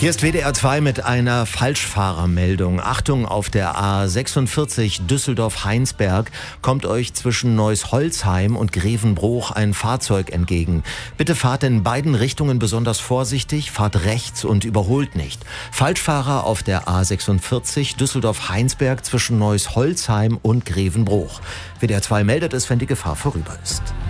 Hier ist WDR 2 mit einer Falschfahrermeldung. Achtung, auf der A46 Düsseldorf-Heinsberg kommt euch zwischen Neuss-Holzheim und Grevenbroich ein Fahrzeug entgegen. Bitte fahrt in beiden Richtungen besonders vorsichtig, fahrt rechts und überholt nicht. Falschfahrer auf der A46 Düsseldorf-Heinsberg zwischen Neuss-Holzheim und Grevenbroich. WDR 2 meldet es, wenn die Gefahr vorüber ist.